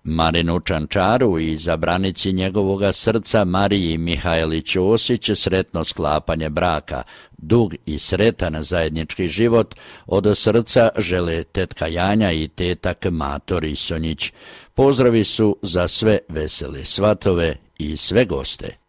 Marinu Čančaru i zabranici njegovoga srca Mariji Mihajlić Osić sretno sklapanje braka, dug i sretan zajednički život od srca žele tetka Janja i tetak Mato Risonjić. Pozdravi su za sve vesele svatove i sve goste.